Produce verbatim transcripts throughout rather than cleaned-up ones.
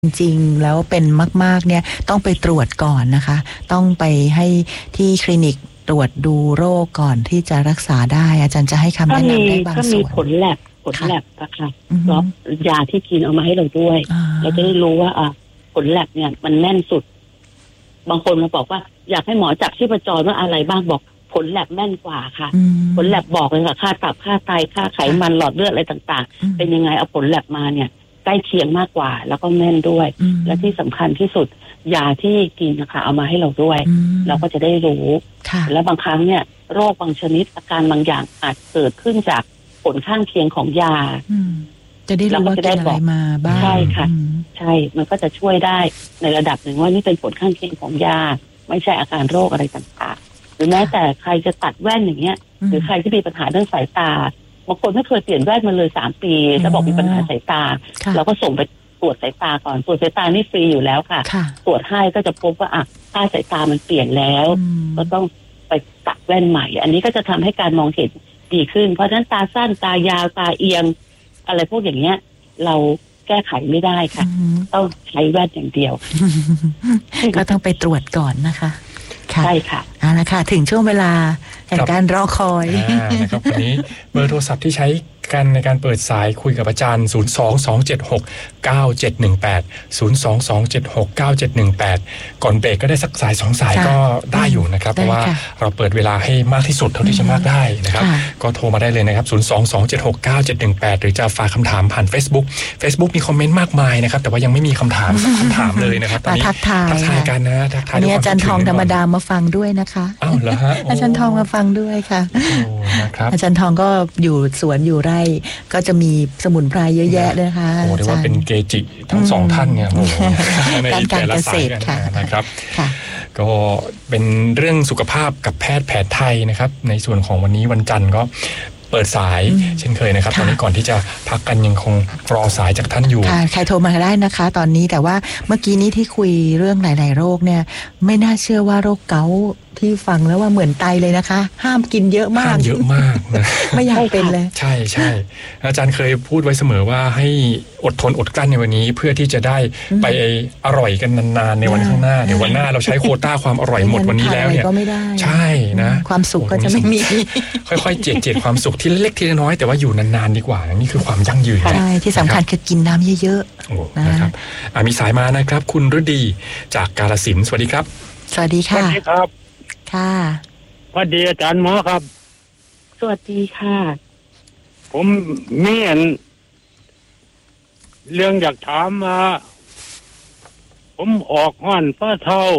จริงๆแล้วเป็นมากๆเนี่ยต้องไปตรวจก่อนนะคะต้องไปให้ที่คลินิกตรวจดูโรคก่อนที่จะรักษาได้อาจารย์จะให้คำแนะนำได้บางส่วนก็มีผลแลบผลแลบนะคะรับยาที่กินเอามาให้เราด้วยเราจะได้รู้ว่าอ่ะผลแลบเนี่ยมันแน่นสุดบางคนมาบอกว่าอยากให้หมอจับชีพจรว่าอะไรบ้างบอกผลแลบแม่นกว่าค่ะผลแลบบอกเลยค่ะค่าตับค่าไตค่าไขมันหลอดเลือดอะไรต่างๆเป็นยังไงเอาผลแลบมาเนี่ยใกล้เคียงมากกว่าแล้วก็แม่นด้วยและที่สำคัญที่สุดยาที่กินนะคะเอามาให้เราด้วยเราก็จะได้รู้และบางครั้งเนี่ยโรคบางชนิดอาการบางอย่างอาจเกิดขึ้นจากผลข้างเคียงของยาจะได้รู้ว่ากินอะไรมาบ้างใช่ค่ะใช่มันก็จะช่วยได้ในระดับหนึ่งว่านี่เป็นผลข้างเคียงของยาไม่ใช่อาการโรคอะไรต่างๆหรือแม้แต่ใครจะตัดแว่นอย่างเงี้ยหรือใครที่มีปัญหาเรื่องสายตาบางคนไม่เคยเปลี่ยนแว่นมาเลยสามปีแล้วบอกมีปัญหาสายตาเราก็ส่งไปตรวจสายตาก่อนตรวจสายตานี่ฟรีอยู่แล้วค่ะตรวจให้ก็จะพบว่าอ่ะค่าสายตามันเปลี่ยนแล้วก็ต้องไปตัดแว่นใหม่อันนี้ก็จะทำให้การมองเห็นดีขึ้นเพราะฉะนั้นตาสั้นตายาวตาเอียงอะไรพวกอย่างเงี้ยเราแก้ไขไม่ได้ค่ะต้องใช้แว่นอย่างเดียวก็ต้องไปตรวจก่อนนะคะใช่ค่ะเอาละค่ะถึงช่วงเวลาแห่งการรอคอยนะครับวันนี้เบอร์โทรศัพท์ที่ใช้กันในการเปิดสายคุยกับอาจารย์ศูนย์ สอง สอง เจ็ด หก เก้า เจ็ด หนึ่ง แปด ศูนย์ สอง สอง เจ็ด หก เก้า เจ็ด หนึ่ง แปดก่อนเบรกก็ได้สักสายสองสายก็ได้อยู่นะครับเพราะว่าเราเปิดเวลาให้มากที่สุดเท่าที่จะมากได้นะครับก็โทรมาได้เลยนะครับศูนย์ สอง สอง เจ็ด หก เก้า เจ็ด หนึ่ง แปดหรือจะฝากคำถามผ่าน Facebook Facebook มีคอมเมนต์มากมายนะครับแต่ว่ายังไม่มีคำถามคำถามเลยนะครับตอนนี้ทักทายทักทายกันนะทักทายอาจารย์ทองธรรมดามาฟังด้วยนะคะอ้าวเหรอฮะอาจารย์ทองมาฟังด้วยค่ะอาจารย์ทองก็อยู่สวนอยู่ไร่ก็จะมีสมุนไพรเยอะแยะเลยค่ะโอ้เรียกว่าเป็นเกจิทั้งสองท่านเนี่ยโอ้ในแต่ละสายกันนะครับก็เป็นเรื่องสุขภาพกับแพทย์แผนไทยนะครับในส่วนของวันนี้วันจันทร์ก็เปิดสายเช่นเคยนะครับตอนนี้ก่อนที่จะพักกันยังคงรอสายจากท่านอยู่ใครโทรมาได้นะคะตอนนี้แต่ว่าเมื่อกี้นี้ที่คุยเรื่องหลายๆโรคเนี่ยไม่น่าเชื่อว่าโรคเกาต์ที่ฟังแล้วว่าเหมือนไตเลยนะคะห้ามกินเยอะมากห้ามเยอะมากนะไม่อยากเป็นเลยใช่ใช่อาจารย์เคยพูดไว้เสมอว่าให้อดทนอดกลั้นในวันนี้เพื่อที่จะได้ไปอร่อยกันนานๆในวันข้างหน้าเดี๋ยววันหน้าเราใช้โควต้าความอร่อยหมดวันนี้แล้วเนี่ยใช่นะความสุขก็จะไม่มีค่อยๆเจียดเจียดความสุขที่เล็กๆทีน้อยแต่ว่าอยู่นานๆดีกว่านี่คือความยั่งยืนใช่ที่สำคัญคือกินน้ำเยอะๆนะครับมีสายมานะครับคุณฤดีจากกาฬสินธุ์สวัสดีครับสวัสดีค่ะสวัสดีครับค่ะสวัสดีอาจารย์หมอครับสวัสดีค่ะผมมีอันเรื่องอยากถามมาผมออกห้อนฟ้าเท่า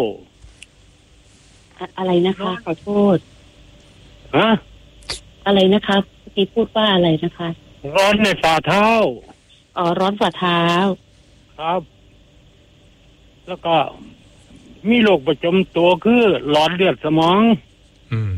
อะไรนะคะขอโทษฮะอะไรนะคะเมื่อกี้พูดว่าอะไรนะคะร้อนในฝ่าเท้าอ๋อร้อนฝ่าเท้าครับแล้วก็มีโรคประจำตัวคือหลอดเลือดสมองอืม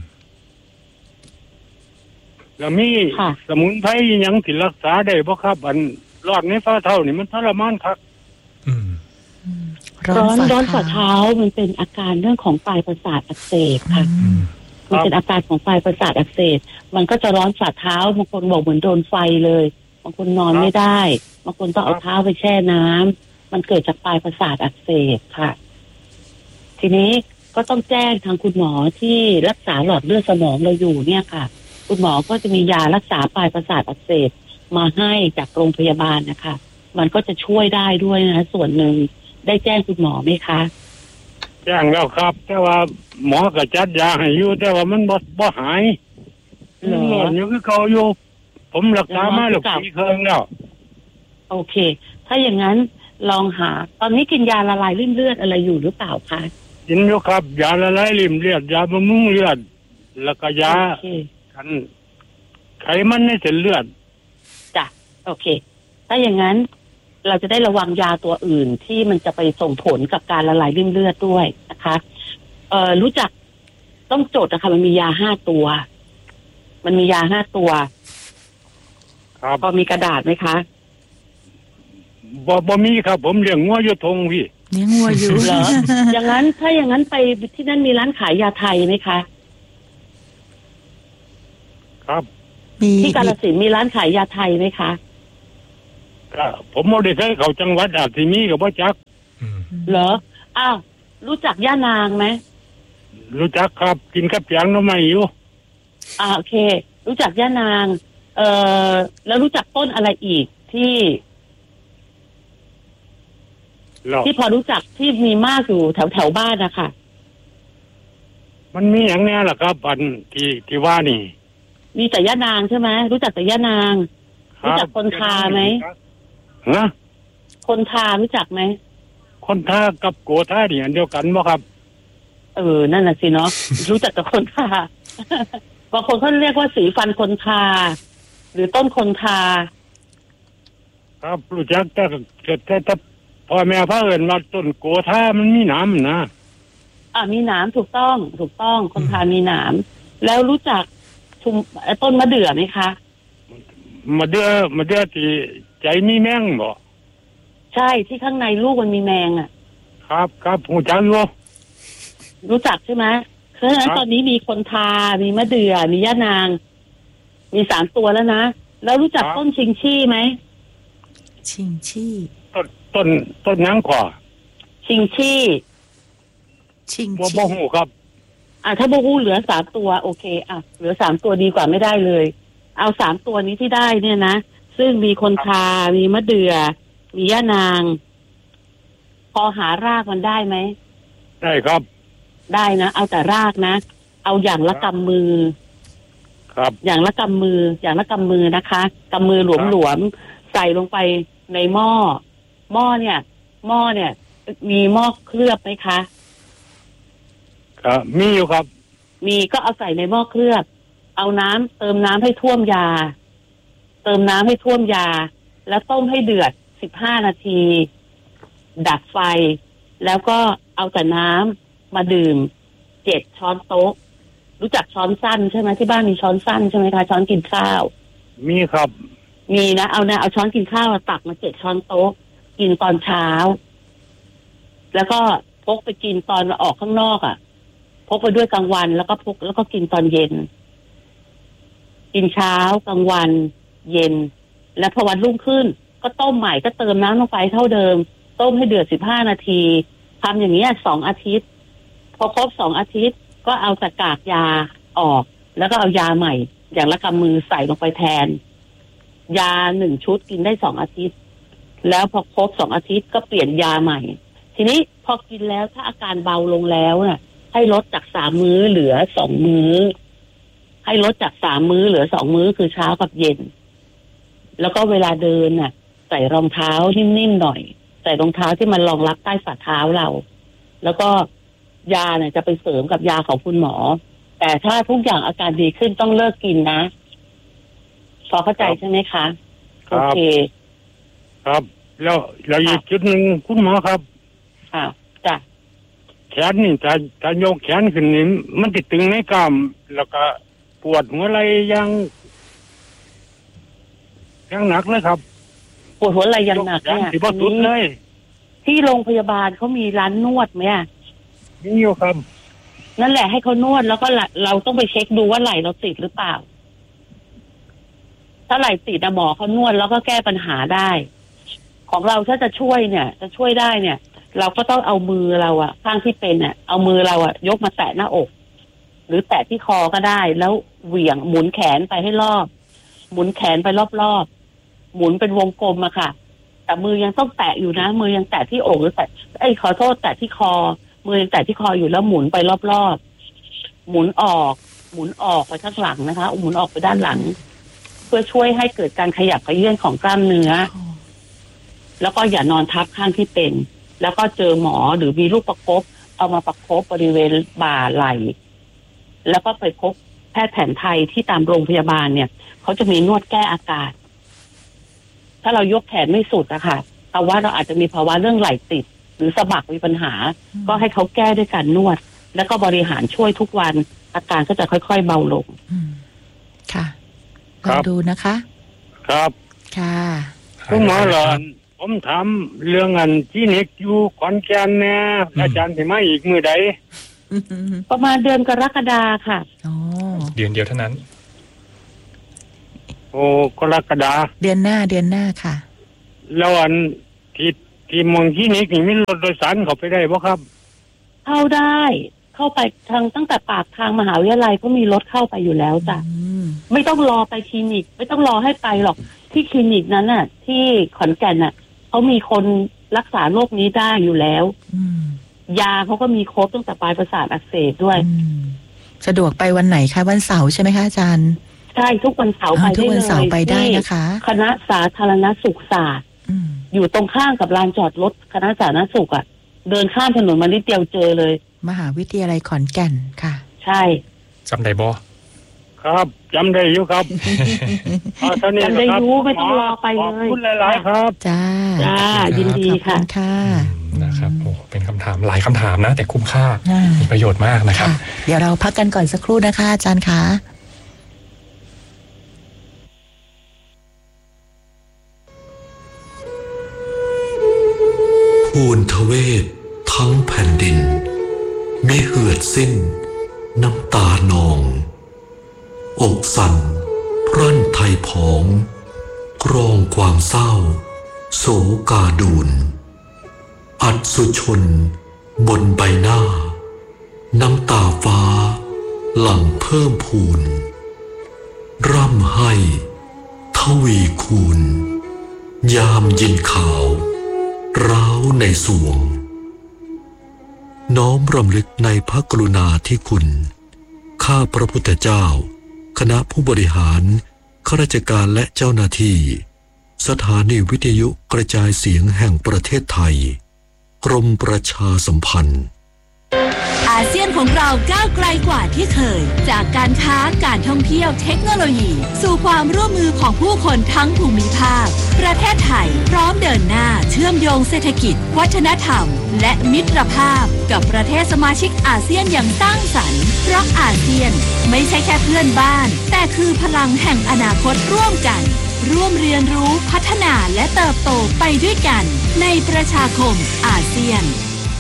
แล้วมีสมุนไพรยังที่รักษาได้บ่ครับอันหลอดในฝ่าเท้านี่มันทรมานครับอืมร้อนร้อนฝ่าเท้ามันเป็นอาการเรื่องของปลายประสาทอักเสบค่ะมันเป็นอาการของปลายประสาทอักเสบมันก็จะร้อนฝ่าเท้าบางคนบอกเหมือนโดนไฟเลยบางคนนอนไม่ได้บางคนต้องเอาเท้าไปแช่น้ำมันเกิดจากปลายประสาทอักเสบค่ะทีนี้ก็ต้องแจ้งทางคุณหมอที่รักษาหลอดเลือดสมองเราอยู่เนี่ยค่ะคุณหมอก็จะมียารักษาปลายประสาทอักเสบมาให้จากโรงพยาบาลนะคะมันก็จะช่วยได้ด้วยนะส่วนหนึ่งได้แจ้งคุณหมอไหมคะแจ้งแล้วครับแต่ว่าหมอก็จัดยาให้อยู่แต่ว่ามันบ่บ่หายหลอดอยู่คือเขาอยู่ผมรักษามาหลายปีครั้งแล้วโอเคถ้าอย่างนั้นลองหาตอนนี้กินยาละลายริ่มเลือดอะไรอยู่หรือเปล่าคะกินอยู่ครับยาละลายริ่มเลือดยาบำรุงเลือดแล้วก็ยากันไขมันในเส้นเลือดจ้ะโอเคถ้าอย่างนั้นเราจะได้ระวังยาตัวอื่นที่มันจะไปส่งผลกับการละลายริ่มเลือดด้วยนะคะเอ่อรู้จักต้องจดนะคะมันมียาห้าตัวมันมียาห้าตัวครับพอมีกระดาษไหมคะบ่บ่มีครับผมเลี้ยงงัวอยู่ทงพี่เลี้ยงงัวอยู่เหรอ อย่างนั้นถ้าอย่างนั้นไปที่นั่นมีร้านขายยาไทยไหมคะครับที่กาฬสินธุ์มีร้านขายยาไทยไหมคะก็ผมบ่ได้เคยเข้าจังหวัดอาจสิมีก็บ่จักอืมเหรออ้าวรู้จักย่านางไหมรู้จักครับกินกับแกงหน่อไม้อยู่อ่าโอเค รู้จักย่านาง เอ่อแล้วรู้จักต้นอะไรอีกที่แล้วที่พอรู้จักที่มีมากอยู่แถวแถวบ้านนะคะมันมีหยังแน่ล่ะครับอันที่ที่ว่านี่มีแต่ย่านางใช่ไหมรู้จักแต่ย่านาง รู้จักคนทาไหมฮะคนทารู้จักไหมคนทากับโกธานี่อันเดียวกันบ่ครับเออนั่นน่ะสิเนาะ รู้จักแต่คนทา บางคนเขาเรียกว่าสีฟันคนทา หรือต้นคนทาครับรู้จักแต่แต่แต่แต่พ่อแม่พาเอิ้นว่าต้นโกธามันมีหนามนะอ่ามีหนามถูกต้องถูกต้องคนทามีหนามแล้วรู้จักชุมเอ่อต้นมะเดื่อไหมคะมาเดือมาเดือที่ใจมีแมงบ่ใช่ที่ข้างในลูกมันมีแมงอ่ะครับครับหูจักอยู่รู้จักใช่ไหมเพราะฉะนั้นครับตอนนี้มีคนทา มีมะเดื่อมีย่านาง มีสามตัวแล้วนะแล้วรู้จักต้นชิงชี่ไหมชิงชี่ต้นต้นต้นหยังขอชิงชี่ชิงบ่ชี่บ่ฮู้ครับอ่ะถ้าโบกูเหลือสามตัวโอเคอ่ะเหลือสามตัวดีกว่าไม่ได้เลย เอาสามตัวนี้ที่ได้เนี่ยนะซึ่งมีคนทา มีมะเดื่อมีย่านาง พอหารากมันได้ไหมได้ครับได้นะเอาแต่รากนะ เอาอย่างละกำมือครับอย่างละกำมือ อย่างละกำมือนะคะกำมือหลวมๆใส่ลงไปในหม้อหม้อเนี่ย หม้อเนี่ย มีหม้อเคลือบไหมคะครับมีอยู่ครับมีก็เอาใส่ในหม้อเคลือบ เอาน้ำเติมน้ำให้ท่วมยา เติมน้ำให้ท่วมยา แล้วต้มให้เดือดสิบห้านาที ดับไฟ แล้วก็เอาแต่น้ำมาดื่มเจ็ดช้อนโต๊ะ รู้จักช้อนสั้นใช่ไหมที่บ้านมีช้อนสั้นใช่ไหมคะช้อนกินข้าวมีครับมีนะเอานะเอาช้อนกินข้าวตักมาเจ็ดช้อนโต๊ะ กินตอนเช้า แล้วก็พกไปกินตอนออกข้างนอกอ่ะ พกไปด้วยกลางวันแล้วก็พกแล้วก็กินตอนเย็น กินเช้ากลางวัน เย็น แล้วพอวันรุ่งขึ้น ก็ต้มใหม่ก็เติมน้ำลงไปเท่าเดิม ต้มให้เดือดสิบห้านาทีทำอย่างนี้สองอาทิตย์ พอครบสองอาทิตย์ก็เอาตะกากยาออก แล้วก็เอายาใหม่ อย่างละกำมือใส่ลงไปแทน ยาหนึ่งชุดกินได้สองอาทิตย์ แล้วพอครบสองอาทิตย์ก็เปลี่ยนยาใหม่ ทีนี้พอกินแล้วถ้าอาการเบาลงแล้วน่ะ ให้ลดจากสามมื้อเหลือสองมื้อ ให้ลดจากสามมื้อเหลือสองมื้อคือเช้ากับเย็น แล้วก็เวลาเดินน่ะ ใส่รองเท้านิ่มๆหน่อย ใส่รองเท้าที่มันรองรับใต้ฝ่าเท้าเรา แล้วก็ยาเนี่ยจะไปเสริมกับยาของคุณหมอ แต่ถ้าทุกอย่างอาการดีขึ้นต้องเลิกกินนะพอเข้าใจใช่ไหมคะคโอรับเคครับ แล้วแล้วอีกจุดหนึ่งคุณหมอครับค่ะจ้ะแขนนี่ถ้าถ้ายกแขนขึ้นนี่มันติดตึงในกล้ามแล้วก็ปวดหัวไหล่ยังยังหนักเลยครับปวดหัวไหล่ยังหนักยกแขเนี่ยที่บ่สุดเลยที่โรงพยาบาลเขามีร้านนวดไหมอะมีอยู่ครับนั่นแหละให้เขานวดแล้วก็ไหล่เราต้องไปเช็คดูว่าไหล่เราติดหรือเปล่า ถ้าไหล่ติดอะหมอเขานวดแล้วก็แก้ปัญหาได้ ของเราถ้าจะช่วยเนี่ย จะช่วยได้เนี่ย เราก็ต้องเอามือเราอะข้างที่เป็นอะเอามือเราอะยกมาแตะหน้าอก หรือแตะที่คอก็ได้ แล้วเหวี่ยงหมุนแขนไปให้รอบ หมุนแขนไปรอบๆหมุนเป็นวงกลมอะค่ะ แต่มือยังต้องแตะอยู่นะมือยังแตะที่อกหรือแตะไอ้ยขอโทษแตะที่คอ มือยังแตะที่คออยู่แล้วหมุนไปรอบๆหมุนออก หมุนออกไปข้างหลังนะคะหมุนออกไปด้านหลัง เพื่อช่วยให้เกิดการขยับขยื่นของกล้ามเนื้อ แล้วก็อย่านอนทับข้างที่เป็น แล้วก็เจอหมอหรือมีลูกประคบเอามาประคบบริเวณบ่าไหล่แล้วก็ไปพบแพทย์แผนไทยที่ตามโรงพยาบาลเนี่ยเขาจะมีนวดแก้อาการ ถ้าเรายกแขนไม่สุดอะค่ะแต่ว่าเราอาจจะมีภาวะเรื่องไหล่ติด หรือสะบักมีปัญหา ก็ให้เขาแก้ด้วยการนวด แล้วก็บริหารช่วยทุกวัน อาการก็จะค่อยๆเบาลงอืมค่ะลครัองบดูนะคะครับค่ะคุณหมอเหรอผมถามเรื่องอันที่นิกอยู่ขอนแก่นเนี่ยอาจารย์สิมาอีกมื้อใดประมาณเดือนกรกฎาค่ะโอ้เดือนเดียวเท่านั้นโอ้กรกฎาเดือนหน้าเดือนหน้าค่ะแล้วอันที่ที่เมืองที่นี้นี่มีรถโดยสารเข้าไปได้บ่ครับเข้าได้เข้าไปทางตั้งแต่ปากทางมหาวิทยาลัยก็มีรถเข้าไปอยู่แล้วจ้ะไม่ต้องรอไปคลินิกไม่ต้องรอให้ไปหรอกที่คลินิกนั้นน่ะที่ขอนแก่นน่ะเขามีคนรักษาโรคนี้ได้อยู่แล้วยาเขาก็มีครบตั้งแต่ปลายประสาทอักเสบด้วยสะดวกไปวันไหนคะวันเสาร์ใช่ไหมคะอาจารย์ใช่ทุกวันเสาร์ไปได้เลยทุกวันเสาร์ไปได้นะคะคณะสาธารณสุขศาสตร์อยู่ตรงข้างกับลานจอดรถคณะสาธารณสุขอ่ะเดินข้ามถนนมานิดเดียวเจอเลยมหาวิทยาลัยขอนแก่นค่ะใช่จำได้บ่ครับจำได้อยู่ครับจำได้อยู่ไม่ต้องรอไปเลยขอบคุณหลายๆครับจ้าจ้ายินดีค่ะค่ะนะครับโอ้เป็นคำถามหลายคำถามนะแต่คุ้มค่ามีประโยชน์มากนะครับเดี๋ยวเราพักกันก่อนสักครู่นะคะอาจารย์คะภูนทเวศทั้งแผ่นดินมิเหือดสิ้นน้ำตานองอกสั่นพรั่นไทยผองกรองความเศร้าโศกาดูนอัศชนบนใบหน้าน้ำตาฟ้าหลั่งเพิ่มพูนร่ำให้ทวีคูณยามยินข่าวร้าวในสวงน้อมรำลึกในพระกรุณาธิคุณข้าพระพุทธเจ้าคณะผู้บริหารข้าราชการและเจ้าหน้าที่สถานีวิทยุกระจายเสียงแห่งประเทศไทยกรมประชาสัมพันธ์อาเซียนของเราก้าวไกลกว่าที่เคยจากการค้าการท่องเที่ยวเทคโนโลยีสู่ความร่วมมือของผู้คนทั้งภูมิภาคประเทศไทยพร้อมเดินหน้าเชื่อมโยงเศรษฐกิจวัฒนธรรมและมิตรภาพกับประเทศสมาชิกอาเซียนอย่างสร้างสรรค์เพราะอาเซียนไม่ใช่แค่เพื่อนบ้านแต่คือพลังแห่งอนาคตร่วมกันร่วมเรียนรู้พัฒนาและเติบโตไปด้วยกันในประชาคมอาเซียน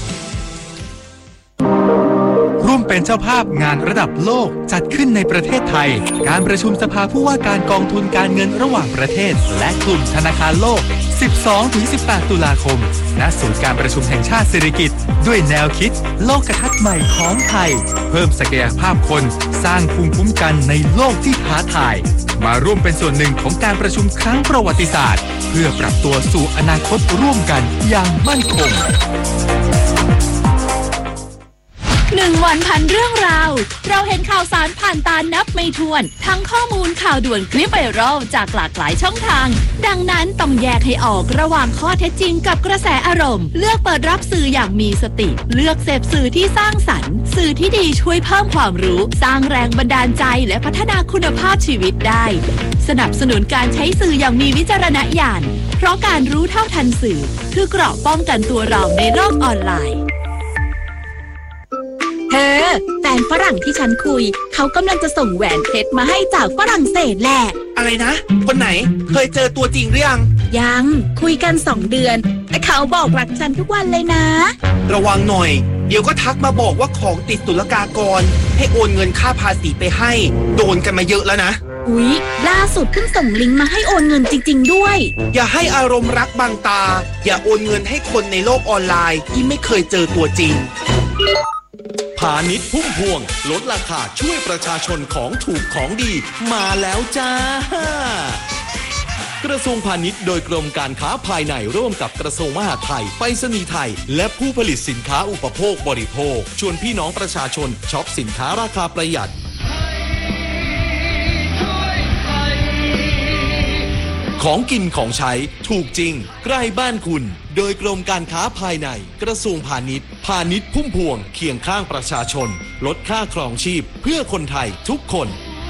ร่วมเป็นเจ้าภาพงานระดับโลกจัดขึ้นในประเทศไทยการประชุมสภาผู้ว่าการกองทุนการเงินระหว่างประเทศและกลุ่มธนาคารโลก สิบสองถึงสิบแปด ตุลาคมณศูนย์การประชุมแห่งชาติสิริกิติ์ด้วยแนวคิดโลกทัศน์ใหม่ของไทยเพิ่มศักยภาพคนสร้างภูมิคุ้มกันในโลกที่ท้าทายมาร่วมเป็นส่วนหนึ่งของการประชุมครั้งประวัติศาสตร์เพื่อปรับตัวสู่อนาคตร่วมกันอย่างมั่นคงหนึ่งวันพันเรื่องราวเราเห็นข่าวสารผ่านตานับไม่ถ้วนทั้งข้อมูลข่าวด่วนคลิปไวรัลจากหลากหลายช่องทางดังนั้นต้องแยกให้ออกระหว่างข้อเท็จจริงกับกระแสอารมณ์เลือกเปิดรับสื่ออย่างมีสติเลือกเสพสื่อที่สร้างสรรค์สื่อที่ดีช่วยเพิ่มความรู้สร้างแรงบันดาลใจและพัฒนาคุณภาพชีวิตได้สนับสนุนการใช้สื่ออย่างมีวิจารณญาณเพราะการรู้เท่าทันสื่อคือเกราะป้องกันตัวเราในโลกออนไลน์เธอแฟนฝรั่งที่ฉันคุยเขากำลังจะส่งแหวนเพชรมาให้จากฝรั่งเศสแหละอะไรนะคนไหนเคยเจอตัวจริงหรือยังยังคุยกันสองเดือนแต่เขาบอกรักฉันทุกวันเลยนะระวังหน่อยเดี๋ยวก็ทักมาบอกว่าของติดศุลกากรให้โอนเงินค่าภาษีไปให้โดนกันมาเยอะแล้วนะอุ๊ยล่าสุดเพิ่งส่งลิงก์มาให้โอนเงินจริงๆด้วยอย่าให้อารมณ์รักบังตาอย่าโอนเงินให้คนในโลกออนไลน์ที่ไม่เคยเจอตัวจริงพาณิชย์พุ่มพวงลดราคาช่วยประชาชนของถูกของดีมาแล้วจ้ากระทรวงพาณิชย์โดยกรมการค้าภายในร่วมกับกระทรวงมหาดไทยไปรษณีย์ไทยและผู้ผลิตสินค้าอุปโภคบริโภคชวนพี่น้องประชาชนช็อปสินค้าราคาประหยัดของกินของใช้ถูกจริงใกล้บ้านคุณโดยกรมการค้าภายในกระทรวงพาณิชย์พาณิชย์พุ่มพวงเคียงข้างประชาชนลดค่าครองชีพเพื่อคนไทยทุกคน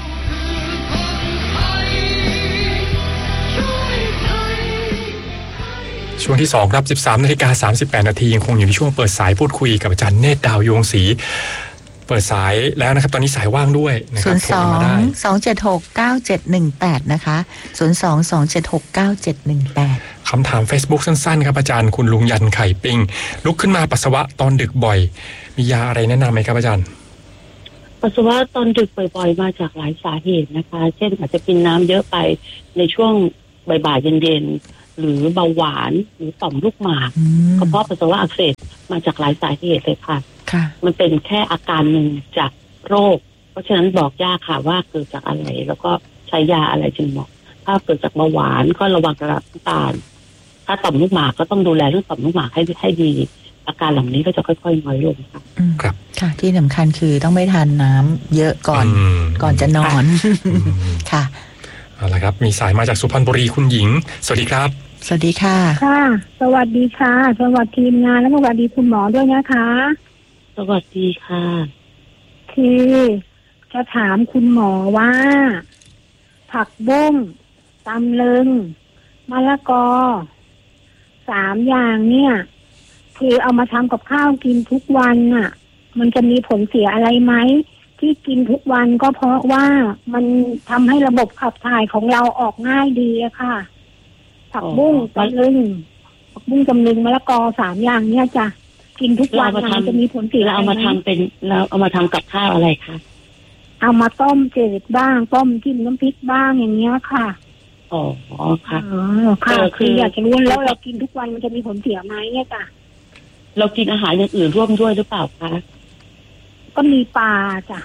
ช่วงที่สองครับ สิบสามนาฬิกาสามสิบแปด นาทียังคงอยู่ในช่วงเปิดสายพูดคุยกับอาจารย์เนตรดาวยวงศรีเปิดสายแล้วนะครับตอนนี้สายว่างด้วยนะครับศูนย์ สอง สอง เจ็ด หก เก้า เจ็ด หนึ่ง แปด นะคะ ศูนย์ สอง สอง เจ็ด หก เก้า เจ็ด หนึ่ง แปดคำถาม Facebook สั้นๆครับอาจารย์คุณลุงยันไข่ปิ้งลุกขึ้นมาปัสสาวะตอนดึกบ่อยมียาอะไรแนะนำไหมครับอาจารย์ปัสสาวะตอนดึกบ่อยๆมาจากหลายสาเหตุนะคะเช่นอาจจะกินน้ำเยอะไปในช่วงบ่ายๆเย็นๆหรือเบาหวานหรือต่อมลูกหมากกระเพาะปัสสาวะอักเสบมาจากหลายสาเหตุเลยค่ะมันเป็นแค่อาการหนึ่งจากโรคเพราะฉะนั้นบอกยากค่ะว่าเกิดจากอะไรแล้วก็ใช้ยาอะไรจึงเหมาะถ้าเกิดจากเบาหวานก็ระวังระดับน้ำตาลถ้าต่อมลูกหมากก็ต้องดูแลเรื่องต่อมลูกหมากให้ให้ดีอาการเหล่านี้ก็จะค่อยๆน้อยลงค่ะครับค่ะที่สำคัญคือต้องไม่ทานน้ำเยอะก่อนก่อนจะนอนค่ะเอาละครับมีสายมาจากสุพรรณบุรีคุณหญิงสวัสดีครับสวัสดีค่ะค่ะสวัสดีค่ะสวัสดีทีมงานและสวัสดีคุณหมอด้วยนะคะสวัสดีค่ะคือจะถามคุณหมอว่าผักบุ้งตำลึงมะละกอสามอย่างเนี่ยคือเอามาทำกับข้าวกินทุกวันน่ะมันจะมีผลเสียอะไรไหมที่กินทุกวันก็เพราะว่ามันทำให้ระบบขับถ่ายของเราออกง่ายดีอะค่ะผักบุ้งตำลึงผักบุ้งตำลึงมะละกอสามอย่างเนี่ยจ้ะกินทุกวันมันจะมีผลเสียอะไรเอามาทำเป็นแล้วเอามาทำกับข้าวอะไรคะเอามาต้มจืดบ้างต้มจิ้มน้ำพริกบ้างอย่างเงี้ยค่ะอ๋อค่ะอ๋อค่ะคืออยากจะรู้แล้วเรากินทุกวันมันจะมีผลเสียไหมเนี่ยจ้ะเรากินอาหารอย่างอื่นร่วมด้วยหรือเปล่าคะก็มีปลาจ้ะ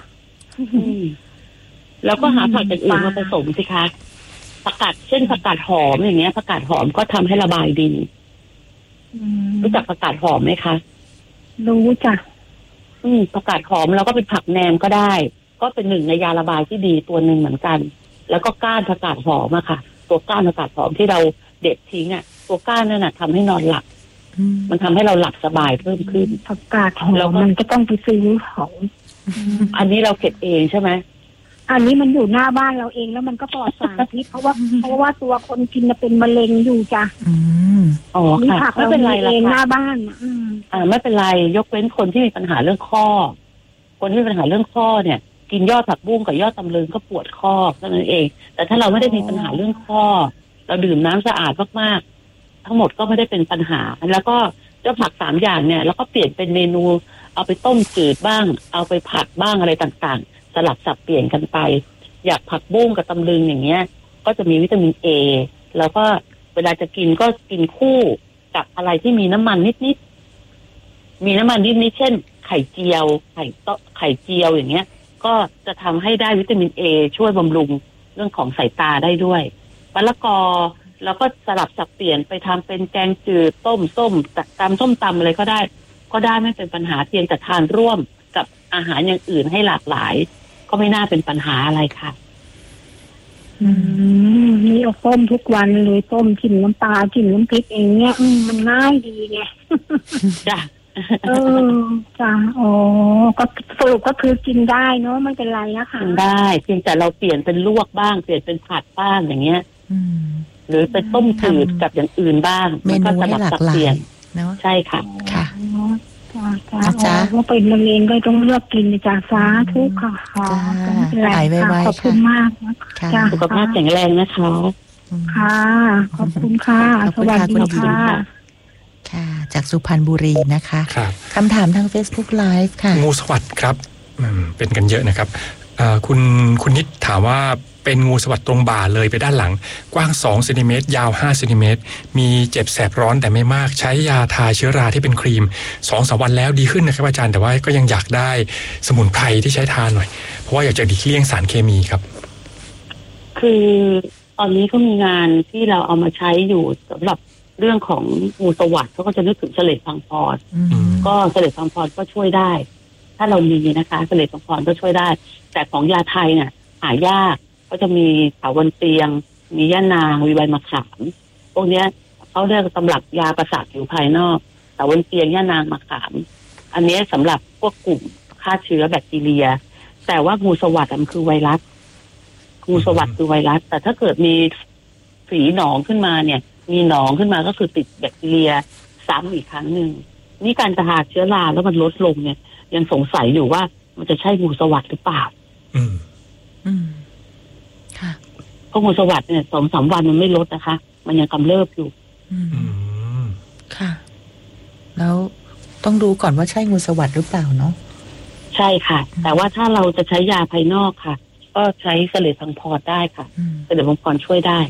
แล้วก็หาผักอย่างอื่นมาผสมสิคะผักกาดเช่นผักกาดหอมอย่างเงี้ยผักกาดหอมก็ทำให้ระบายดีรู้จักผักกาดหอมไหมคะรู้จ้ะอืมผักกาดหอมแล้วก็เป็นผักแหนมก็ได้ก็เป็นหนึ่งในยาระบายที่ดีตัวหนึ่งเหมือนกันแล้วก็ก้านผักกาดหอมอะค่ะตัวก้านผักกาดหอมที่เราเด็ดทิ้งอะตัวก้านนั่นน่ะทำให้นอนหลับมันทำให้เราหลับสบายเพิ่มขึ้นผักกาดหอมมันก็ต้องไปซื้อของอันนี้เราเก็บเองใช่ไหมอันนี้มันอยู่หน้าบ้านเราเองแล้วมันก็ปลอดสารพิษเพราะว่าเพราะว่าตัวคนกินจะเป็นมะเร็งอยู่จ้ะอ๋อค่ะไม่เป็นไรเองหน้าบ้านอ่าไม่เป็นไรยกเว้นคนที่มีปัญหาเรื่องข้อคนที่มีปัญหาเรื่องข้อเนี่ยกินยอดผักบุ้งกับยอดตำลึงก็ปวดข้อเท่านั้นเองแต่ถ้าเราไม่ได้มีปัญหาเรื่องข้อเราดื่มน้ำสะอาดมากๆทั้งหมดก็ไม่ได้เป็นปัญหาแล้วก็เจ้าผักสามอย่างเนี่ยแล้วก็เปลี่ยนเป็นเมนูเอาไปต้มจืดบ้างเอาไปผัดบ้างอะไรต่างๆสลับสับเปลี่ยนกันไปอยากผักบุ้งกับตำลึงอย่างเงี้ยก็จะมีวิตามินเอแล้วก็เวลาจะกินก็กินคู่กับอะไรที่มีน้ำมันนิดๆมีน้ำมันนิดๆเช่นไข่เจียวไข่ต้มไข่เจียวอย่างเงี้ยก็จะทำให้ได้วิตามินเอช่วยบำรุงเรื่องของสายตาได้ด้วยมะละกอแล้วก็สลับสับเปลี่ยนไปทำเป็นแกงจืดต้มส้มตัดตำส้มตำอะไรก็ได้ก็ได้ไม่เป็นปัญหาเพียงแต่ทานร่วมกับอาหารอย่างอื่นให้หลากหลายก็ไม่น่าเป็นปัญหาอะไรค่ะอืมนี่เอาต้มทุกวันเลยต้มจิ้มน้ำปลาจิ้มน้ำพริกเองเนี่ยมันง่ายดีไงจ้ะเออจ้ะอ๋อก็สรุปก็คือกินได้เนาะไม่เป็นไรนะคะกินได้เพียงแต่เราเปลี่ยนเป็นลวกบ้างเปลี่ยนเป็นผัดบ้างอย่างเงี้ยหรือไปต้มจืดกับอย่างอื่นบ้างมันก็สลับสับเปลี่ยนเนาะใช่ค่ะค่ะจ้าว่าเป็นมะเร็งก็ต้องเลือกกินจ้าสาธุค่ะหายไวๆขอบคุณมากค่ะสุขภาพแข็งแรงนะคะค่ะขอบคุณค่ะสวัสดีค่ะค่ะจากสุพรรณบุรีนะคะคำถามทาง Facebook Live ค่ะงูสวัสด์ครับเป็นกันเยอะนะครับคุณคุณนิดถามว่าเป็นงูสวัสด์ตรงบ่าเลยไปด้านหลังกว้างสองเซนติเมตรยาวห้าเซนติเมตรมีเจ็บแสบร้อนแต่ไม่มากใช้ยาทาเชื้อราที่เป็นครีม สองถึงสาม วันแล้วดีขึ้นนะครับอาจารย์แต่ว่าก็ยังอยากได้สมุนไพรที่ใช้ทาหน่อยเพราะว่าอยากจะดีเลี่ยงสารเคมีครับคือตอนนี้ก็มีงานที่เราเอามาใช้อยู่สำหรับเรื่องของงูสวัสด์เขาก็จะนึกถึงเสลดพังพรก็เสลดพังพรก็ช่วยได้ถ้าเรามีนะคะเสลดพังพรก็ช่วยได้แต่ของยาไทยเนี่ยหายากก็จะมีถาวันเตียงมีย่านางมีใบมะขามพวกนี้เขาเรียกตำรับยาประสาทผิวภายนอกถาวันเตียงย่านางมะขามอันนี้สำหรับพวกกลุ่มฆ่าเชื้อแบคทีเรียแต่ว่างูสวัสด์มันคือไวรัสงูสวัสด์คือไวรัสแต่ถ้าเกิดมีฝีหนองขึ้นมาเนี่ยมีหนองขึ้นมาก็คือติดแบคทีเรียซ้ำอีกครั้งหนึ่งนี่การทาเชื้อราแล้วมันลดลงเนี่ยยังสงสัยอยู่ว่ามันจะใช่งูสวัสด์หรือเปล่าอืมอืมค่ะเพราะงูสวัสด์เนี่ยสองสามวันมันไม่ลดนะคะมันยังกำเริบอยู่อืมค่ะแล้วต้องดูก่อนว่าใช่งูสวัสด์หรือเปล่าเนาะใช่ค่ะแต่ว่าถ้าเราจะใช้ยาภายนอกค่ะก็ใช้เสลดพังพรได้ค่ะเสลดพังพรช่วยได้ค่ะ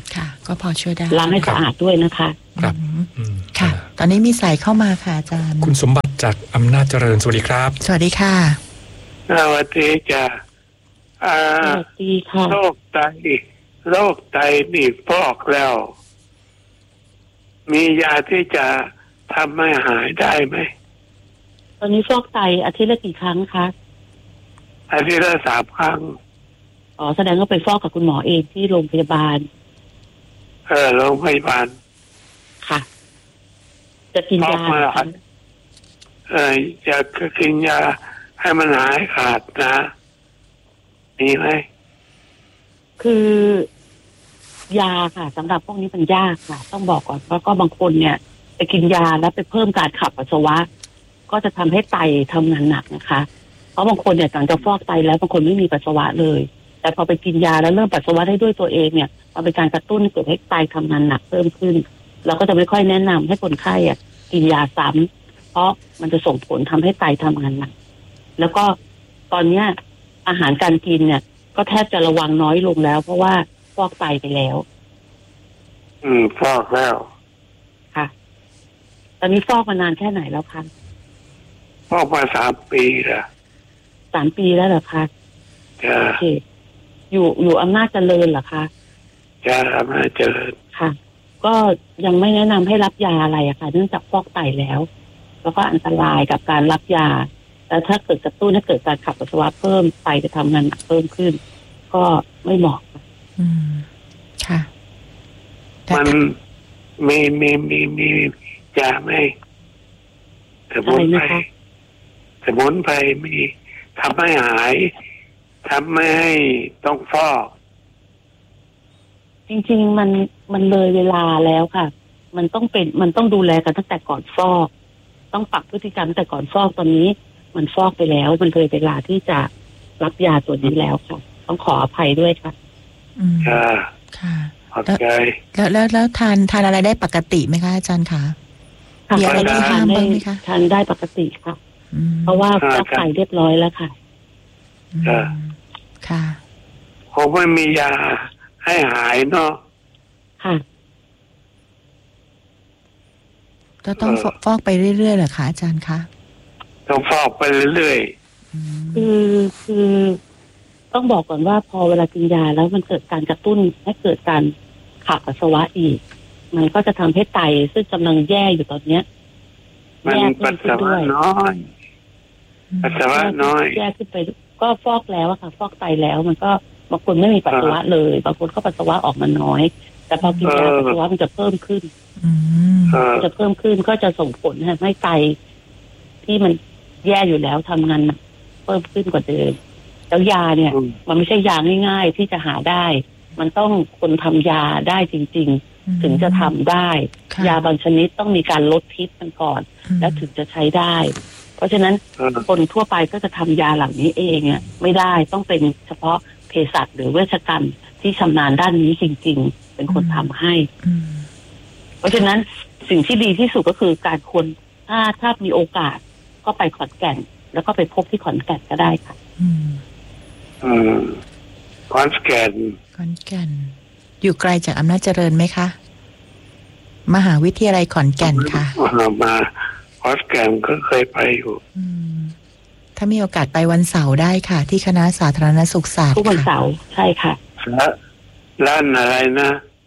ก็พอช่วยได้ล้างให้สะอาดด้วยนะคะครับค่ะตอนนี้มีสายเข้ามาค่ะอาจารย์คุณสมบัติจากอำนาจเจริญสวัสดีครับสวัสดีค่ะสวัสดีจ้ะสวัสดีค่ะโรคไตโรคไตนี่ฟอกแล้วมียาที่จะทำให้หายได้ไหมตอนนี้ฟอกไตอาทิตย์ละกี่ครั้งคะอาทิตย์ละสามครั้งอ๋อแสดงว่าไปฟอกกับคุณหมอเองที่โรงพยาบาลเออโรงพยาบาลค่ะจะกินยาเออจะกินยาให้มันหายขาดนะมีไหมคือยาค่ะสำหรับพวกนี้มันยากค่ะต้องบอกก่อนเพราะก็บางคนเนี่ยไปกินยาแล้วไปเพิ่มการขับปัสสาวะก็จะทำให้ไตทำงานหนักนะคะเพราะบางคนเนี่ยหลังจากฟอกไตแล้วบางคนไม่มีปัสสาวะเลยแต่พอไปกินยาแล้วเริ่มปัสสาวะได้ด้วยตัวเองเนี่ยมันเป็นการกระตุ้นให้เกิดให้ไตทำงานหนักเพิ่มขึ้นเราก็จะไม่ค่อยแนะนำให้คนไข้อ่ะกินยาซ้ำเพราะมันจะส่งผลทำให้ไตทำงานหนักแล้วก็ตอนเนี้ยอาหารการกินเนี่ยก็แทบจะระวังน้อยลงแล้วเพราะว่าฟอกไตไปแล้วอืมฟอกแล้วค่ะตอนนี้ฟอกมานานแค่ไหนแล้วคะฟอกมาสามปีแล้วสามปีแล้วเหรอคะจ้าโอเคอยู่อยู่อำนาจเจริญเหรอคะจ้าอำนาจเจริญค่ะก็ยังไม่แนะนำให้รับยาอะไรอะค่ะเนื่องจากฟอกไตแล้วแล้วก็อันตรายกับการรับยาแต่ถ้าเกิดกระตุ้นถ้าเกิดการขับปัสสาวะเพิ่มไตจะทำงานหนักเพิ่มขึ้นก็ไม่เหมาะอืมค่ะมันมีมีมีมียาไหมสมุนไพรสมุนไพรมีทำให้หายทำไม่ให้ต้องฟอกจริงๆมันมันเลยเวลาแล้วค่ะมันต้องเป็นมันต้องดูแลกันตั้งแต่ก่อนฟอกต้องปรับพฤติกรรมแต่ก่อนฟอกตอนนี้มันฟอกไปแล้วมันเลยเวลาที่จะรับยาตัวนี้แล้วค่ะต้องขออภัยด้วยค่ะอืมค่ะค่ะขอบใจแล้วแล้วแล้วทานทานอะไรได้ปกติไหมคะอาจารย์คะมีอะไรที่ห้ามบ้างไหมคะทานได้ปกติค่ะเพราะว่าฟอกไตเรียบร้อยแล้วค่ะค่ะค่ะคงไม่มียาให้หายเนาะค่ะจะต้องฟอกไปเรื่อยๆเหรอคะอาจารย์คะต้องฟอกไปเรื่อยๆคือคือต้องบอกก่อนว่าพอเวลากินยาแล้วมันเกิดการกระตุ้นให้เกิดการขับปัสสาวะอีกมันก็จะทำให้ไตซึ่งกำลังแย่อยู่ตอนเนี้ยแย่ขึ้นด้วยน้อยปัสสาวะน้อยแย่ขึ้นไปก็ฟอกแล้วอะค่ะฟอกไตแล้วมันก็บางคนไม่มีปัสสาวะเลยบางคนก็ปัสสาวะออกมาน้อยแต่พอกินยาปัสสาวะมันจะเพิ่มขึ้นมันจะเพิ่มขึ้นก็จะส่งผลให้ไตที่มันแย่อยู่แล้วทำงานเพิ่มขึ้นกว่าเดิมแล้วยาเนี่ยมันไม่ใช่ยาง่ายๆที่จะหาได้มันต้องคนทำยาได้จริงๆถึงจะทำได้ยาบางชนิดต้องมีการลดพิษกันก่อนแล้วถึงจะใช้ได้เพราะฉะนั้นคนทั่วไปก็จะทำยาเหล่านี้เองอ่ะไม่ได้ต้องเป็นเฉพาะเภสัชหรือเวชกรรมที่ชำนาญด้านนี้จริงๆเป็นคนทำให้เพราะฉะนั้นสิ่งที่ดีที่สุดก็คือการควรถ้าถ้ามีโอกาสก็ไปขอนแก่นแล้วก็ไปพบที่ขอนแก่นก็ได้ค่ะอืมขอนแก่นขอนแก่นอยู่ไกลจากอำนาจเจริญไหมคะมหาวิทยาลัยขอนแก่นค่ะมาขอนแก่นก็เคยไปอยู่ถ้ามีโอกาสไปวันเสาร์ได้ค่ะที่คณะสาธารณสุขศาสตร์ทุกวันเสาร์ใช่ค่ะร้านอะไรนะ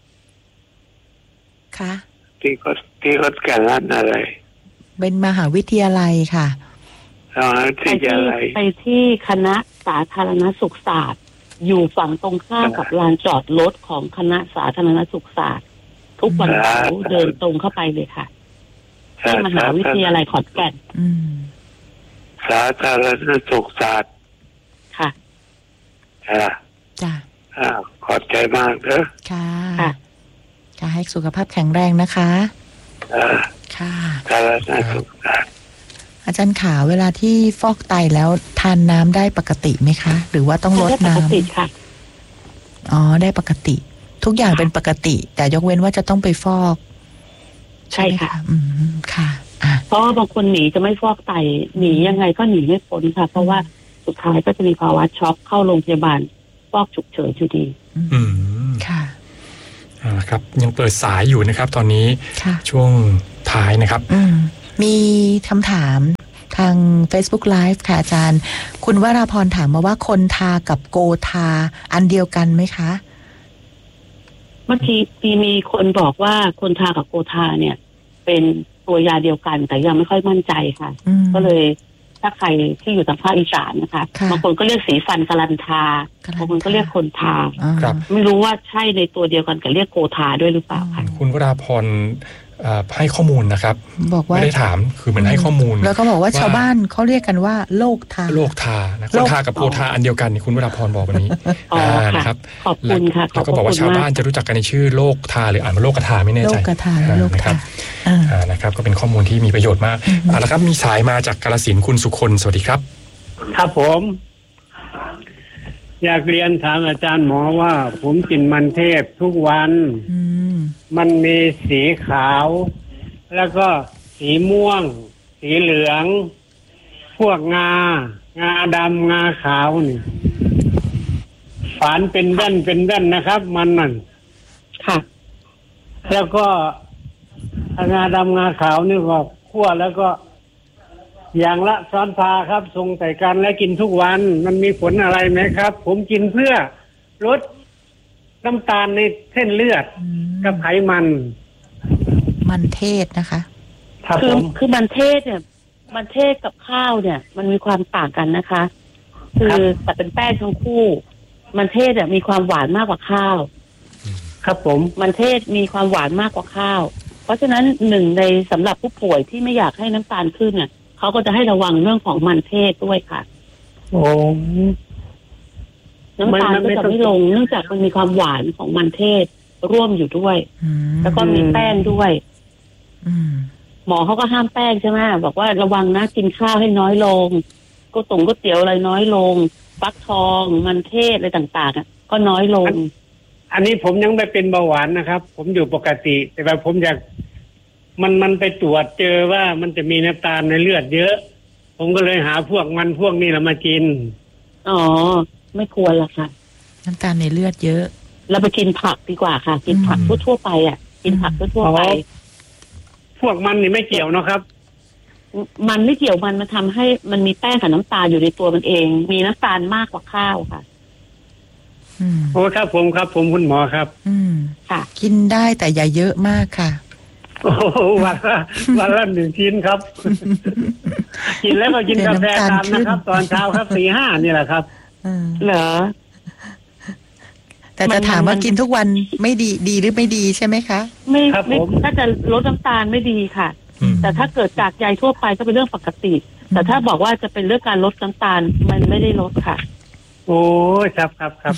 คะที่ก็ที่ขอนแก่นร้านอะไรเป็นมหาวิทยาลัยค่ะไปที่ไปที่คณะสาธารณสุขศาสตร์อยู่ฝั่งตรงข้ามกับลานจอดรถของคณะสาธารณสุขศาสตร์ทุกวันเสาร์เดินตรงเข้าไปเลยค่ะที่มหาวิทยาลัยขอนแก่นสาธารณสุขศาสตร์ค่ะจ้าจ้าขอบใจมากเด้อค่ะค่ะให้สุขภาพแข็งแรงนะคะค่ะสาธารณสุขศาสตร์อาจารย์ขาเวลาที่ฟอกไตแล้วทานน้ำได้ปกติไหมคะหรือว่าต้องลดน้ำได้ปกติค่ะอ๋อได้ปกติทุกอย่างเป็นปกติแต่ยกเว้นว่าจะต้องไปฟอกใช่ค่ะอืมค่ะเพราะบางคนหนีจะไม่ฟอกไตหนียังไงก็หนีไม่พ้นค่ะเพราะว่าสุดท้ายก็จะมีภาวะช็อกเข้าโรงพยาบาลฟอกฉุกเฉินอยู่ดีอืมค่ะอ่าครับยังเปิดสายอยู่นะครับตอนนี้ช่วงท้ายนะครับมีคำถามทาง Facebook Live ค่ะอาจารย์คุณวราพรถามมาว่าคนทากับโกทาอันเดียวกันไหมคะเมื่อกี้มีมีคนบอกว่าคนทากับโกทาเนี่ยเป็นตัวยาเดียวกันแต่ยังไม่ค่อยมั่นใจค่ะก็เลยถ้าใครที่อยู่ทางภาคอีสานนะคะบางคนก็เรียกสีฟันกาลันทาบางคนก็เรียกคนทาไม่รู้ว่าใช่ในตัวเดียวกันกับเรียกโกทาด้วยหรือเปล่าค่ะคุณวราพรให้ข้อมูลนะครับบอกว่าไม่ได้ถามคือเหมือนให้ข้อมูลแล้วก็บอกว่าชาวบ้านเขาเรียกกันว่าโลกทาโลกทานะคนทากับโกทาอันเดียวกันคุณวราพรบอกวันนี้นะครับขอบคุณค่ะแล้วก็บอกว่าชาวบ้านจะรู้จักกันในชื่อโลกทาหรืออ่านว่าโลกทาไม่แน่ใจโลกทาโลกทานะครับก็เป็นข้อมูลที่มีประโยชน์มากเอาละครับมีสายมาจากกาฬสินธุ์คุณสุคนสวัสดีครับครับผมอยากเรียนถามอาจารย์หมอว่าผมกินมันเทศทุกวันมันมีสีขาวแล้วก็สีม่วงสีเหลืองพวกงางาดำงาขาวนี่ฝานเป็นแว่นเป็นแว่นนะครับมันนั่นค่ะแล้วก็งาดำงาขาวนี่ก็คั่วแล้วก็อย่างละช้อนชาครับส่งใส่กันและกินทุกวันมันมีผลอะไรไหมครับผมกินเพื่อลดน้ำตาลในเส้นเลือดกับไขมันมันเทศนะคะคือคือมันเทศเนี่ยมันเทศกับข้าวเนี่ยมันมีความต่างกันนะคะคือแต่เป็นแป้งทั้งคู่มันเทศเนี่ยมีความหวานมากกว่าข้าวครับผมมันเทศมีความหวานมากกว่าข้าวเพราะฉะนั้นหนึ่งในสำหรับผู้ป่วยที่ไม่อยากให้น้ำตาลขึ้นเนี่ยเขาก็จะให้ระวังเรื่องของมันเทศด้วยค่ะโอ้น้ำตาลก็จะไม่ลงเนื่องจากมันมีความหวานของมันเทศร่วมอยู่ด้วยแล้วก็มีแป้งด้วยหมอเขาก็ห้ามแป้งใช่ไหมบอกว่าระวังนะกินข้าวให้น้อยลงก็ตงก็เตี๋ยวอะไรน้อยลงฟักทองมันเทศอะไรต่างๆก็น้อยลงอันนี้ผมยังไม่เป็นเบาหวานนะครับผมอยู่ปกติแต่ว่าผมอยากมันมันไปตรวจเจอว่ามันจะมีน้ำตาลในเลือดเยอะผมก็เลยหาพวกมันพวกนี้แล้วมากินอ๋อไม่ควรละค่ะน้ำตาลในเลือดเยอะเราไปกินผักดีกว่าค่ะกินผักทั่วๆไปอ่ะกินผักทั่วๆไปพวกมันนี่ไม่เกี่ยวนะครับมันไม่เกี่ยวมันมันทำให้มันมีแป้งกับน้ำตาลอยู่ในตัวมันเองมีน้ำตาลมากกว่าข้าวค่ะโอ้ครับผมครับผมคุณหมอครับอืมค่ะกินได้แต่อย่าเยอะมากค่ะโอ้วันละวันละหนึ่งชิ้นครับกินแล้วก็กินกาแฟตามนะครับตอนเช้าครับสี่ห้านี่แหละครับเหรอแต่จะถามว่ากินทุกวันไม่ดีดีหรือไม่ดีใช่ไหมคะไม่ไม่ถ้าจะลดน้ำตาลไม่ดีค่ะแต่ถ้าเกิดจากใยทั่วไปก็เป็นเรื่องปกติแต่ถ้าบอกว่าจะเป็นเรื่องการลดน้ำตาลมันไม่ได้ลดค่ะโอ้ครับครับครับ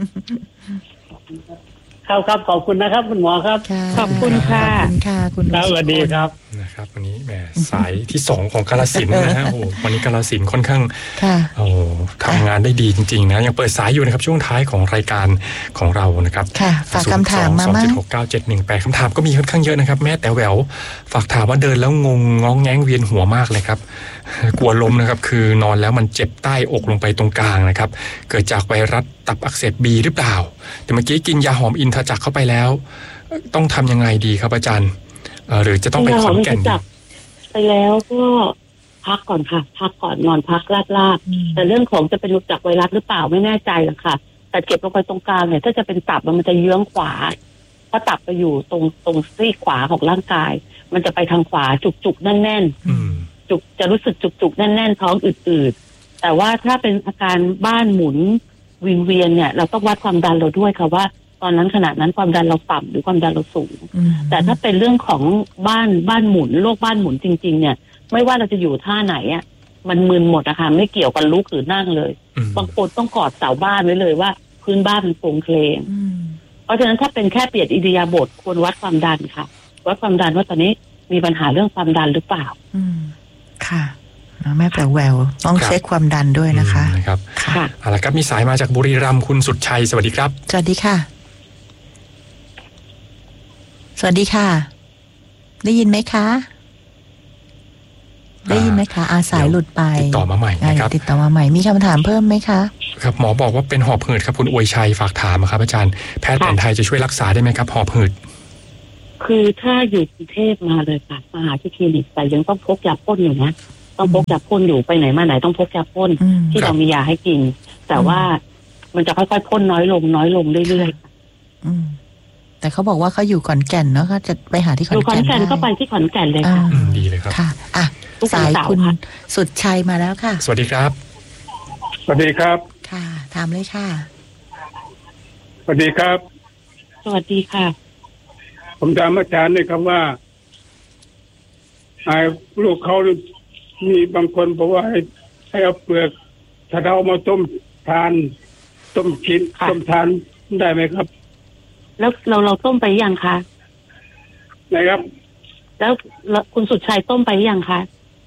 ครับครับขอบคุณนะครับคุณหมอครับขอบคุณค่ะค่ะคุณสวัสดีครับนะครับวันนี้แหมสายที่สองของกาฬสินธุ์นะฮะโอ้วันนี้กาฬสินธุ์ค่อนข้างโอ้ทำงานได้ดีจริงๆนะยังเปิดสายอยู่นะครับช่วงท้ายของรายการของเรานะครับค่ะฝากคำถามมามั้งศูนย์ สอง เจ็ด หก เก้า เจ็ด หนึ่ง แปด คำถามก็มีค่อนข้างเยอะนะครับแม่แต่แหววฝากถามว่าเดินแล้วงงง้องแง้งเวียนหัวมากเลยครับกลัวล้มนะครับคือนอนแล้วมันเจ็บใต้อกลงไปตรงกลางนะครับเกิดจากไวรัสตับอักเสบบีหรือเปล่าแต่เมื่อกี้กินยาหอมอินทจักรเข้าไปแล้วต้องทำยังไงดีครับอาจารย์หรือจะต้องไปขอนแก่นไปแล้วก็พักก่อนค่ะพักก่อนนอนพักลาบๆแต่เรื่องของจะเป็นจากไวรัสหรือเปล่าไม่แน่ใจหรอกค่ะแต่เจ็บลงไปตรงกลางเนี่ยถ้าจะเป็นตับมันจะเยื้องขวาเพราะตับไปอยู่ตรงตรงซีกขวาของร่างกายมันจะไปทางขวาจุกๆแน่นๆจุกจะรู้สึกจุกๆแน่นๆท้องอืดๆแต่ว่าถ้าเป็นอาการบ้านหมุนวิงเวียนเนี่ยเราต้องวัดความดันเราด้วยค่ะว่าตอนนั้นขณะนั้นความดันเราต่ำหรือความดันเราสูงแต่ถ้าเป็นเรื่องของบ้านบ้านหมุนโรคบ้านหมุนจริงๆเนี่ยไม่ว่าเราจะอยู่ท่าไหนอ่ะมันมึนหมดนะคะไม่เกี่ยวกับลุกหรือนั่งเลยบางคนต้องกอดเสาบ้านไว้เลยว่าพื้นบ้านมันโปร่งเคลงเพราะฉะนั้นถ้าเป็นแค่เปลี่ยนอิริยาบถควรวัดความดันค่ะวัดความดันว่าตอนนี้มีปัญหาเรื่องความดันหรือเปล่าค่ะแม่แปลแววต้องเช็คความดันด้วยนะคะนะครับค่ะเอาละครับมีสายมาจากบุรีรัมย์คุณสุดชัยสวัสดีครับสวัสดีค่ะสวัสดีค่ะได้ยินไหมคะได้ยินไหมคะอาสายหลุดไปติดต่อมาใหม่นะครับติดต่อมาใหม่มีคำถามเพิ่มไหมคะครับหมอบอกว่าเป็นหอบหืดครับคุณอวยชัยฝากถามครับอาจารย์แพทย์แผนไทยจะช่วยรักษาได้ไหมครับหอบหืดคือถ้าอยู่กรุงเทพมาเลยค่ะมาหาที่คลินิกแต่ยังต้องพกยาพ่นอยู่นะต้องพกยาพ่นอยู่ไปไหนมาไหนต้องพกยาพ่นที่เรามียาให้กินแต่ว่ามันจะค่อยๆพ่นน้อยลงน้อยลงเรื่อยๆแต่เขาบอกว่าเขาอยู่ขอนแก่นเนาะก็จะไปหาที่ขอนแก่นอยู่ขอนแก่นก็ไปที่ขอนแก่นเลยค่ะดีเลยครับค่ะอ่ะสายคุณสุดชัยมาแล้วค่ะสวัสดีครับสวัสดีครับค่ะถามเลยค่ะสวัสดีครับสวัสดีค่ะผมถามอาจารย์เลยครับว่าไอ้ลูกเขามีบางคนบอกว่าให้ให้เอาเปลือกสะเดามาต้มทานต้มกินต้มทานได้ไหมครับแล้วเราเราต้มไปยังคะนะครับแล้วคุณสุดชัยต้มไปยังคะ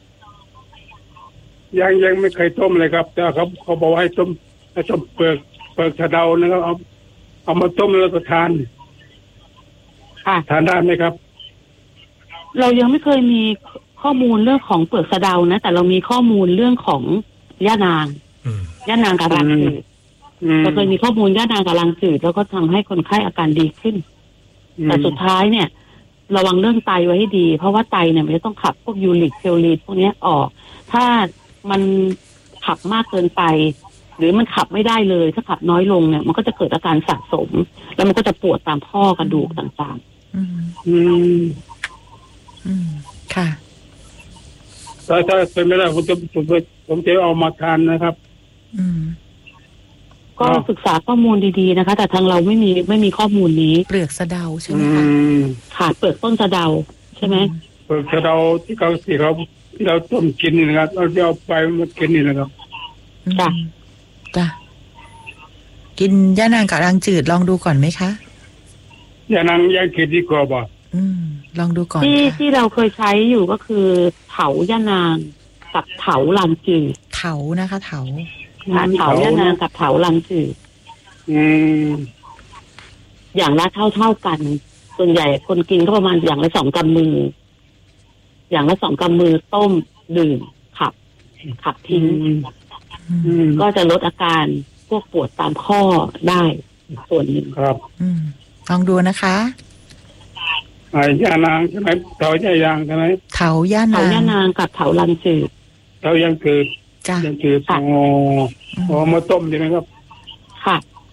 ยังยังไม่เคยต้มเลยครับแต่เขาเขาบอกให้ต้มให้ต้มเปลือกเปลือกสะเดานะครับเอาเอามาต้มแล้วก็ทานค่ะทานได้ไหมครับเรายังไม่เคยมีข้อมูลเรื่องของเปลือกสะเดานะแต่เรามีข้อมูลเรื่องของย่านางย่านางกับรังจืดเราเคยมีข้อมูลย่านางกับรังจืดแล้วก็ทำให้คนไข้อาการดีขึ้นแต่สุดท้ายเนี่ยระวังเรื่องไตไว้ให้ดีเพราะว่าไตเนี่ยมันจะต้องขับพวกยูริกเซลลีนพวกนี้ออกถ้ามันขับมากเกินไปหรือมันขับไม่ได้เลยถ้าขับน้อยลงเนี่ยมันก็จะเกิดอาการสะสมแล้วมันก็จะปวดตามข้อกระดูกต่างๆอืมอืมอืมค่ะถ้าถ้าเป็นไม่ได้ผมจะผมจะผมจะเอามาทานนะครับอืมก็ศึกษาข้อมูลดีๆนะคะแต่ทางเราไม่มีไม่มีข้อมูลนี้เปลือกสะเดาใช่ไหมคะค่ะเปลือกต้นสะเดาใช่ไหมเปลือกสะเดาที่เขาที่เราที่เราต้มกินนี่นะครับเราจะเอาไปมากินนี่นะครับจ้ะจ้ะกินย่านางกับรังจืดลองดูก่อนไหมคะย่านางย่างกินดีกว่าบ่อืมลองดูก่อนที่ที่เราเคยใช้อยู่ก็คือเถาย่านางกับเถารังจืดเถานะคะเถาเถาย่านางกับเถารังจืดอืมอย่างละเท่าเท่ากันส่วนใหญ่คนกินก็ประมาณอย่างละสองกำมืออย่างละสองกำมือต้มดื่มขับขับทิ้งก็จะลดอาการพวกปวดตามข้อได้ส่วนหนึ่งครับลองดูนะคะไอ้ย่านางใช่ไหมเถาย่ายางใช่ไหมเถาย่านางเถาย่านางกับเถาลันจืดเถายังจืดจ้ะยังจืดอ๋ออ๋อมาต้มใช่ไหมครับค่ะ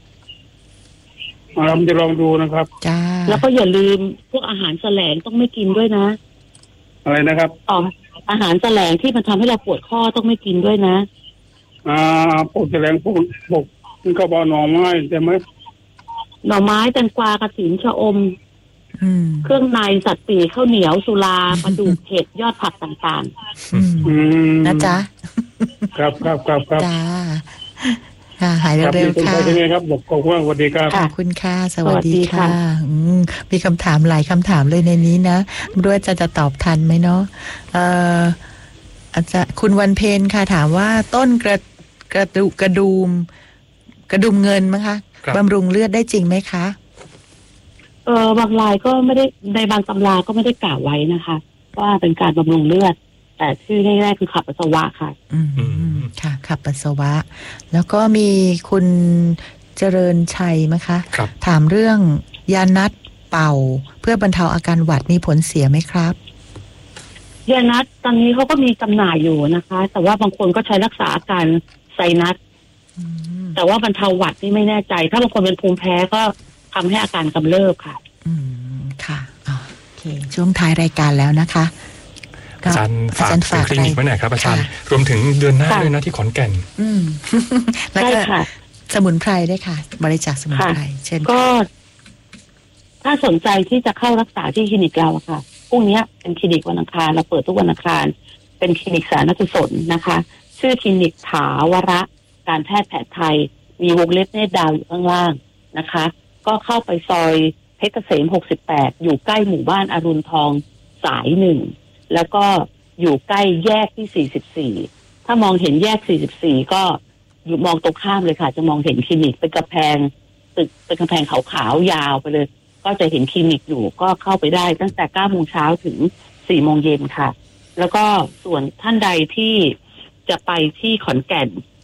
เราจะลองดูนะครับจ้าแล้วก็อย่าลืมพวกอาหารแสลงต้องไม่กินด้วยนะอะไรนะครับอ๋ออาหารแสลงที่มันทำให้เราปวดข้อต้องไม่กินด้วยนะอ่าพวกแสลงพวกพวกนี่ก็บอกหน่อไม้ใช่ไหมหน่อไม้แตงกวากระถินชะอมเครื่องในสัตว์ปีกข้าวเหนียวสุราปลาดุกเห็ดยอดผักต่างๆนะจ๊ะครับครับครับครับจ้าหายเร็วๆค่ะครับบอกขอบคุณสวัสดีครับขอบคุณค่ะสวัสดีค่ะมีคำถามหลายคำถามเลยในนี้นะไม่รู้ว่าจะจะตอบทันไหมเนาะเอ่ออาจจะคุณวันเพ็ญค่ะถามว่าต้นกระกระดูกระดุมกระดุมเงินมั้งคะบำรุงเลือดได้จริงไหมคะเออบางรายก็ไม่ได้ในบางตำราก็ไม่ได้กล่าวไว้นะคะว่าเป็นการบำรุงเลือดแต่ชื่อแรกๆคือขับปัสสาวะค่ะอืมค่ะขับปัสสาวะแล้วก็มีคุณเจริญชัยมั้งคะถามเรื่องยานัดเป่าเพื่อบรรเทาอาการหวัดมีผลเสียไหมครับยานัดตอนนี้เขาก็มีจำหน่ายอยู่นะคะแต่ว่าบางคนก็ใช้รักษาอาการไซนัสแต่ว่าบรรเทาหวัดนี่ไม่แน่ใจถ้าบางคนเป็นภูมิแพ้ก็ทำให้อาการกำเริบค่ะอืมค่ะโอเคช่วงท้ายรายการแล้วนะคะอาจารย์ฝากถึงคลินิกไว้หน่อยครับอาจารย์รวมถึงเดือนหน้าด้วยนะที่ขอนแก่นอืมแล้วก็สมุนไพรด้วยค่ะบริจาคสมุนไพรเช่นก็ถ้าสนใจที่จะเข้ารักษาที่คลินิกเราค่ะพรุ่งนี้เป็นคลินิกวันอังคารเราเปิดทุกวันอังคารเป็นคลินิกสาธารณกุศลนะคะชื่อคลินิกถาวระการแพทย์แผนไทยมีวงเล็บเนตรดาวอยู่ข้างล่างนะคะก็เข้าไปซอยเพชรเกษมหกสิบแปดอยู่ใกล้หมู่บ้านอรุณทองสายหนึ่งแล้วก็อยู่ใกล้แยกที่สี่สิบสี่ถ้ามองเห็นแยกสี่สิบสี่ก็อยู่มองตรงข้ามเลยค่ะจะมองเห็นคลินิกเป็นกำแพงตึกเป็นกำแพงขาวๆยาวไปเลยก็จะเห็นคลินิกอยู่ก็เข้าไปได้ตั้งแต่เก้าโมงเช้าถึงสี่โมงเย็นค่ะแล้วก็ส่วนท่านใดที่จะไปที่ขอนแก่น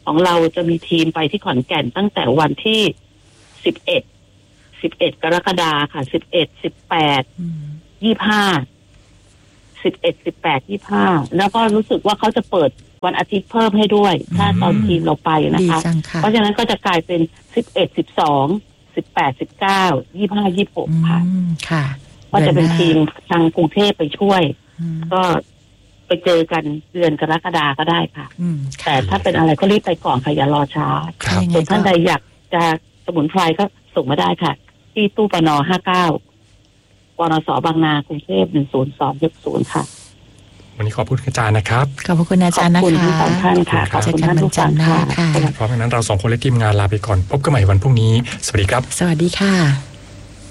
ของเราจะมีทีมไปที่ขอนแก่นตั้งแต่วันที่สิบเอ็ดสิบเอ็ดกรกฎาคมค่ะสิบเอ็ดสิบแปดยี่ห้าสิบเอ็ดสิบแปดยี่ห้าแล้วก็รู้สึกว่าเขาจะเปิดวันอาทิตย์เพิ่มให้ด้วยถ้าตอนทีมเราไปนะคะเพราะฉะนั้นก็จะกลายเป็นสิบเอ็ดสิบสองสิบแปดสิบเก้ายี่ห้ายี่หกค่ะค่ะก็จะเป็นทีมทางกรุงเทพไปช่วยก็ไปเจอกันเดือนกรกฎาก็ได้ค่ะแต่ถ้าเป็นอะไรก็รีบไปก่อนค่ะอย่ารอช้าส่วนท่านใดอยากจะสมุนไพรก็ส่งมาได้ค่ะที่ตู้ปนห้าเก้าปนสบางนากรุงเทพหนึ่งศูนย์สองหกศูนย์ค่ะวันนี้ขอบคุณอาจารย์นะครับขอบคุณอาจารย์นะคะขอบคุณทั้งสองท่านค่ะขอบคุณท่านผู้ฟังค่ะเพราะฉะนั้นเราสองคนและทีมงานลาไปก่อนพบกันใหม่วันพรุ่งนี้สวัสดีครับสวัสดีค่ะ